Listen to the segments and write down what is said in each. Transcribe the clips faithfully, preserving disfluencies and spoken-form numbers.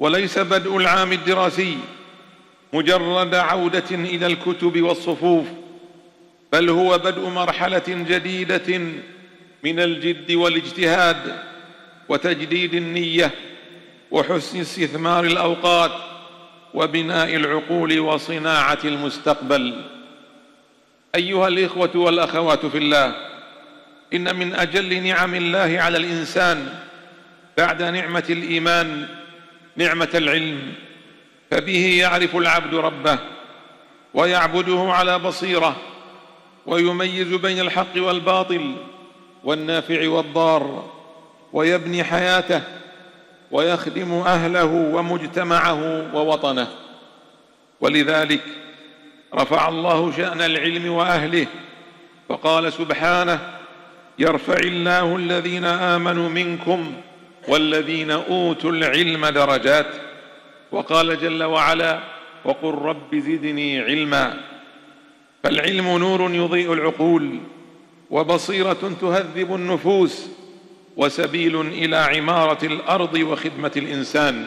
وليس بدء العام الدراسي مجرد عودة إلى الكتب والصفوف، بل هو بدء مرحلة جديدة من الجد والاجتهاد وتجديد النية وحسن استثمار الأوقات وبناء العقول وصناعة المستقبل. أيها الإخوة والأخوات في الله، إن من أجل نعم الله على الإنسان بعد نعمة الإيمان نعمة العلم، فبه يعرف العبد ربه ويعبده على بصيرة، ويميز بين الحق والباطل والنافع والضار، ويبني حياته ويخدم أهله ومجتمعه ووطنه. ولذلك رفع الله شأن العلم وأهله فقال سبحانه: يرفع الله الذين آمنوا منكم والذين أوتوا العلم درجات. وقال جل وعلا: وقل رب زدني علما. فالعلم نور يضيء العقول، وبصيرة تهذب النفوس، وسبيل إلى عمارة الأرض وخدمة الإنسان.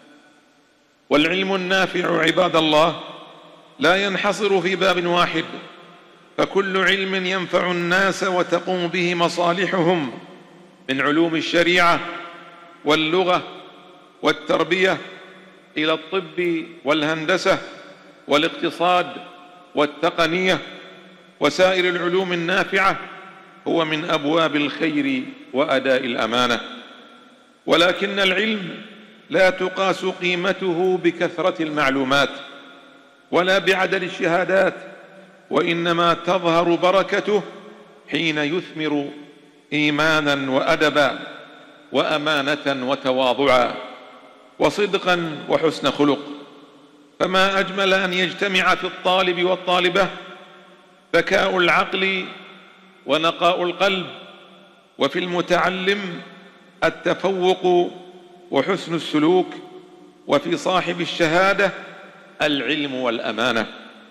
والعلم النافع عباد الله لا ينحصر في باب واحد، فكل علم ينفع الناس وتقوم به مصالحهم، من علوم الشريعة واللغة والتربية إلى الطب والهندسة والاقتصاد والتقنية وسائر العلوم النافعة، هو من أبواب الخير وأداء الأمانة. ولكن العلم لا تقاس قيمته بكثرة المعلومات ولا بعدد الشهادات، وإنما تظهر بركته حين يثمر إيمانا وأدبا وأمانة وتواضعا وصدقا وحسن خلق. فما أجمل أن يجتمع في الطالب والطالبة ذكاء العقل ونقاء القلب، وفي المتعلم التفوق وحسن السلوك، وفي صاحب الشهادة العلم والأمانة.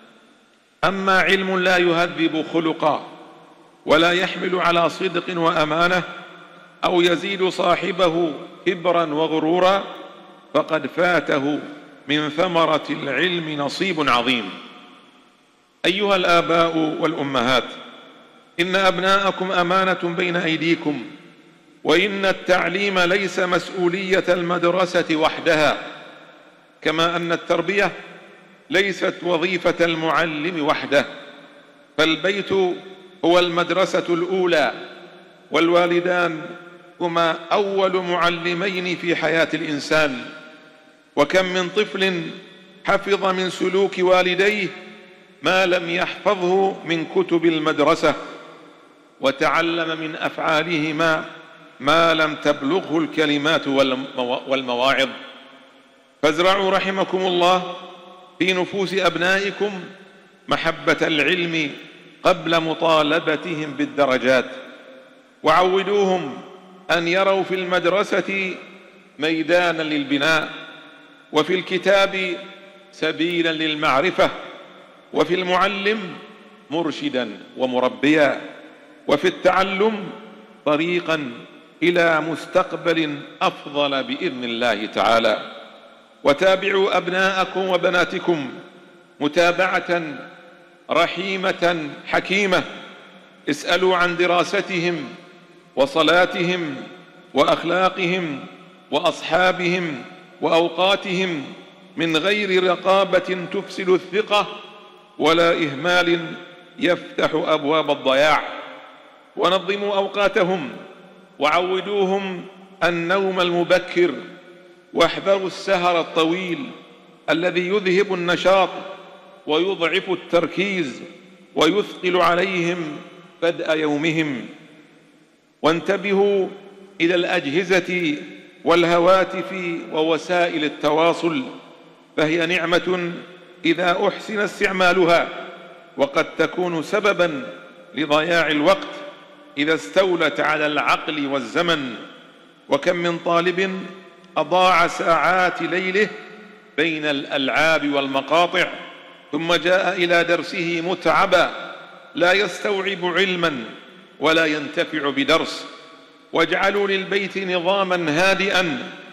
أما علم لا يهذب خلقا ولا يحمل على صدق وأمانة، أو يزيد صاحبه كبرا وغرورا، فقد فاته من ثمرة العلم نصيب عظيم. أيها الآباء والأمهات، إن أبناءكم أمانة بين أيديكم، وإن التعليم ليس مسؤولية المدرسة وحدها، كما أن التربية ليست وظيفة المعلم وحده، فالبيت هو المدرسة الأولى، والوالدان هما أول معلمين في حياة الإنسان. وكم من طفل حفظ من سلوك والديه ما لم يحفظه من كتب المدرسة، وتعلم من أفعالهما ما لم تبلغه الكلمات والمواعظ. فازرعوا رحمكم الله في نفوس أبنائكم محبة العلم قبل مطالبتهم بالدرجات، وعودوهم أن يروا في المدرسة ميدانا للبناء، وفي الكتاب سبيلا للمعرفة، وفي المعلم مرشدا ومربيا، وفي التعلم طريقا إلى مستقبل أفضل بإذن الله تعالى. وتابعوا أبناءكم وبناتكم متابعة رحيمة حكيمة، اسألوا عن دراستهم وصلاتهم وأخلاقهم وأصحابهم وأوقاتهم من غير رقابة تفسد الثقة ولا إهمال يفتح أبواب الضياع. ونظموا أوقاتهم، وعودوهم النوم المبكر، واحذروا السهر الطويل الذي يذهب النشاط ويضعف التركيز ويثقل عليهم بدء يومهم. وانتبهوا إلى الأجهزة والهواتف ووسائل التواصل، فهي نعمة إذا أحسن استعمالها، وقد تكون سببا لضياع الوقت إذا استولت على العقل والزمن. وكم من طالب أضاع ساعات ليله بين الألعاب والمقاطع، ثم جاء إلى درسه متعبا لا يستوعب علما ولا ينتفع بدرس. واجعلوا للبيت نظاما هادئا